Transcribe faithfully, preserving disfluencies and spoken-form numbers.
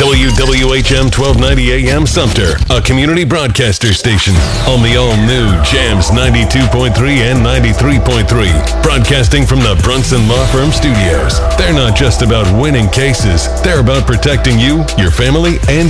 W W H M twelve ninety A M Sumter, a community broadcaster station on the all-new Jams ninety-two point three and ninety-three point three. Broadcasting from the Brunson Law Firm Studios. They're not just about winning cases. They're about protecting you, your family, and